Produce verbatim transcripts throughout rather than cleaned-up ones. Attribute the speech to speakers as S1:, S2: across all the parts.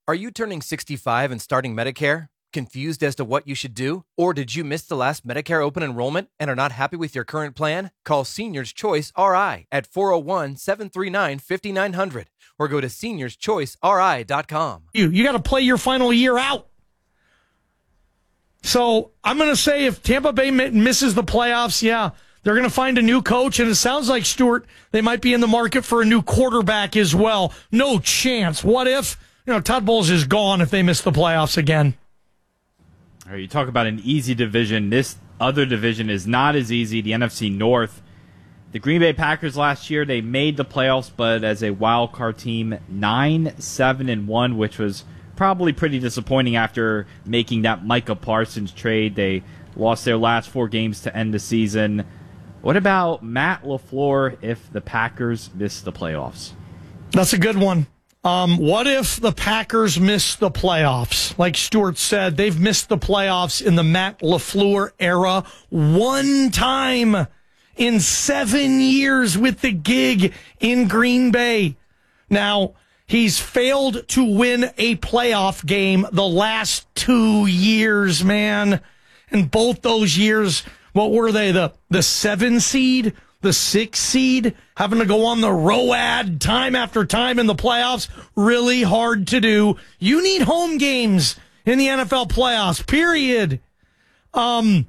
S1: Are you turning sixty-five and starting Medicare? Confused as to what you should do? Or did you miss the last Medicare open enrollment and are not happy with your current plan? Call Seniors Choice R I at four oh one, seven three nine, five nine zero zero or go to seniors choice r i dot com.
S2: You, you got to play your final year out. So I'm going to say if Tampa Bay misses the playoffs, yeah, they're going to find a new coach, and it sounds like, Stuart, they might be in the market for a new quarterback as well. No chance. What if? You know, Todd Bowles is gone if they miss the playoffs again.
S3: All right, you talk about an easy division. This other division is not as easy, the N F C North. The Green Bay Packers last year, they made the playoffs, but as a wild card team, nine, seven, and one, which was probably pretty disappointing after making that Micah Parsons trade. They lost their last four games to end the season. What about Matt LaFleur if the Packers miss the playoffs?
S2: That's a good one. Um, what if the Packers miss the playoffs? Like Stuart said, they've missed the playoffs in the Matt LaFleur era one time in seven years with the gig in Green Bay. Now, he's failed to win a playoff game the last two years, man. And both those years, what were they? The, the seven seed? The six seed, having to go on the road time after time in the playoffs, really hard to do. You need home games in the N F L playoffs, period. Um,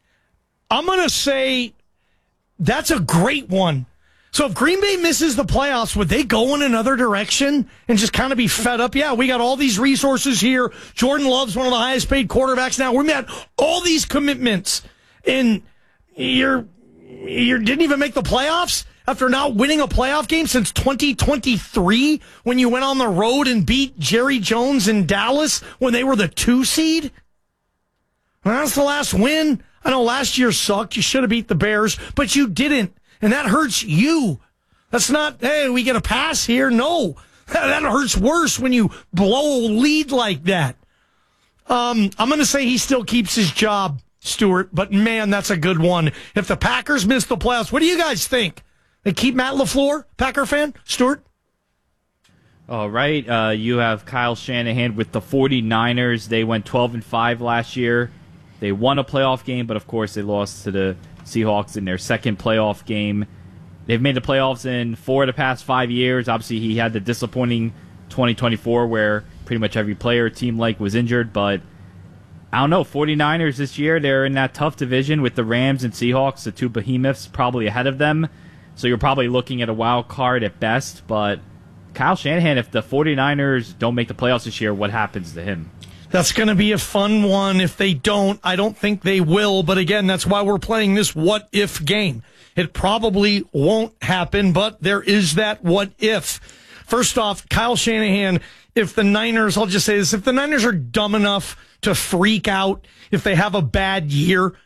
S2: I'm going to say that's a great one. So if Green Bay misses the playoffs, would they go in another direction and just kind of be fed up? Yeah, we got all these resources here. Jordan Love's one of the highest paid quarterbacks now. We've got all these commitments, and you're... You didn't even make the playoffs after not winning a playoff game since twenty twenty-three when you went on the road and beat Jerry Jones in Dallas when they were the two seed? Well, that's the last win. I know last year sucked. You should have beat the Bears, but you didn't. And that hurts you. That's not, hey, we get a pass here. No, that hurts worse when you blow a lead like that. Um, I'm going to say he still keeps his job, Stuart, but man, that's a good one. If the Packers miss the playoffs, what do you guys think? They keep Matt LaFleur, Packer fan? Stuart?
S3: All right, uh, you have Kyle Shanahan with the 49ers. They went twelve and five last year. They won a playoff game, but of course they lost to the Seahawks in their second playoff game. They've made the playoffs in four of the past five years. Obviously, he had the disappointing twenty twenty-four where pretty much every player team like was injured, but I don't know, 49ers this year, they're in that tough division with the Rams and Seahawks, the two behemoths probably ahead of them. So you're probably looking at a wild card at best. But Kyle Shanahan, if the 49ers don't make the playoffs this year, what happens to him?
S2: That's going to be a fun one. If they don't, I don't think they will. But again, that's why we're playing this what-if game. It probably won't happen, but there is that what-if. First off, Kyle Shanahan, if the Niners, I'll just say this, if the Niners are dumb enough to freak out if they have a bad year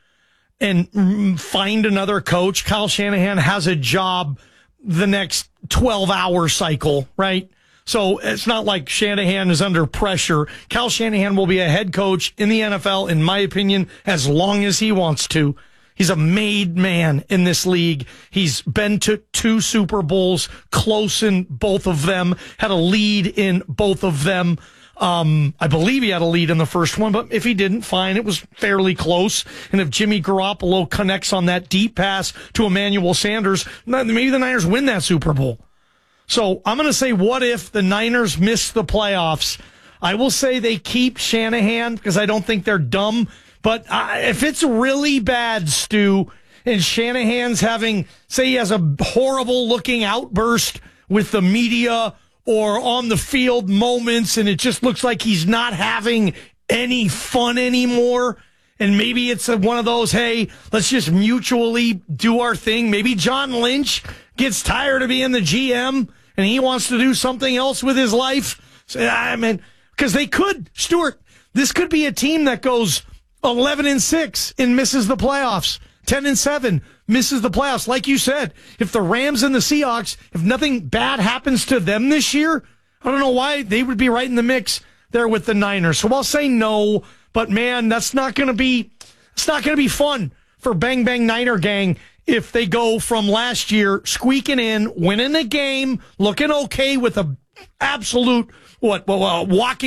S2: and find another coach, Kyle Shanahan has a job the next twelve-hour cycle, right? So it's not like Shanahan is under pressure. Kyle Shanahan will be a head coach in the N F L, in my opinion, as long as he wants to. He's a made man in this league. He's been to two Super Bowls, close in both of them, had a lead in both of them. Um, I believe he had a lead in the first one, but if he didn't, fine. It was fairly close. And if Jimmy Garoppolo connects on that deep pass to Emmanuel Sanders, maybe the Niners win that Super Bowl. So I'm going to say, what if the Niners miss the playoffs? I will say they keep Shanahan because I don't think they're dumb. But uh, if it's really bad, Stu, and Shanahan's having, say he has a horrible looking outburst with the media or on the field moments, and it just looks like he's not having any fun anymore. And maybe it's a, one of those, hey, let's just mutually do our thing. Maybe John Lynch gets tired of being the G M and he wants to do something else with his life. So, I mean, because they could, Stuart, this could be a team that goes eleven and six and misses the playoffs. ten and seven misses the playoffs. Like you said, if the Rams and the Seahawks, if nothing bad happens to them this year, I don't know why they would be right in the mix there with the Niners. So I'll say no, but man, that's not going to be, it's not going to be fun for Bang Bang Niner Gang if they go from last year squeaking in, winning the game, looking okay with a absolute, what, well, uh, walking